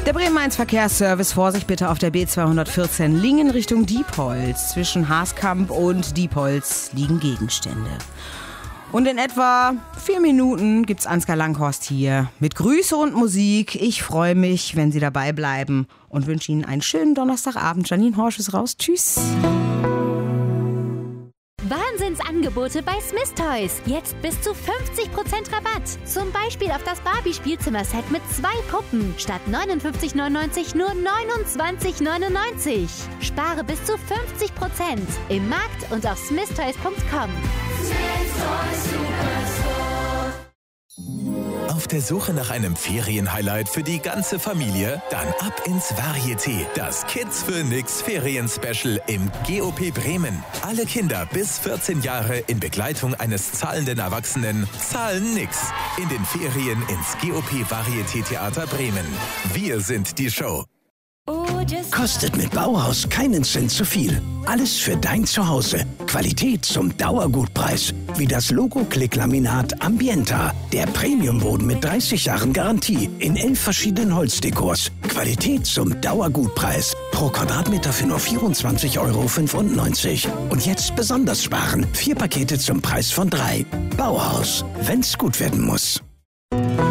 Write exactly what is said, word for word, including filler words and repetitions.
Der Bremen eins Verkehrsservice, Vorsicht bitte auf der B zweihundertvierzehn Lingen Richtung Diepholz. Zwischen Haaskamp und Diepholz liegen Gegenstände. Und in etwa vier Minuten gibt's Ansgar Langhorst hier mit Grüße und Musik. Ich freue mich, wenn Sie dabei bleiben und wünsche Ihnen einen schönen Donnerstagabend. Janine Horsch ist raus. Tschüss. Wahnsinnsangebote bei Smith Toys. Jetzt bis zu fünfzig Prozent Rabatt. Zum Beispiel auf das Barbie-Spielzimmerset mit zwei Puppen. Statt neunundfünfzig neunundneunzig nur neunundzwanzig neunundneunzig. Spare bis zu fünfzig Prozent im Markt und auf smith toys punkt com. Auf der Suche nach einem Ferienhighlight für die ganze Familie? Dann ab ins Varieté, das Kids für Nix Ferien-Special im G O P Bremen. Alle Kinder bis vierzehn Jahre in Begleitung eines zahlenden Erwachsenen zahlen nix. In den Ferien ins G O P Varieté Theater Bremen. Wir sind die Show. Kostet mit Bauhaus keinen Cent zu viel. Alles für dein Zuhause. Qualität zum Dauergutpreis. Wie das Logo-Klick-Laminat Ambienta. Der Premiumboden mit dreißig Jahren Garantie. In elf verschiedenen Holzdekors. Qualität zum Dauergutpreis. Pro Quadratmeter für nur vierundzwanzig Euro fünfundneunzig. Und jetzt besonders sparen. Vier Pakete zum Preis von drei. Bauhaus. Wenn's gut werden muss.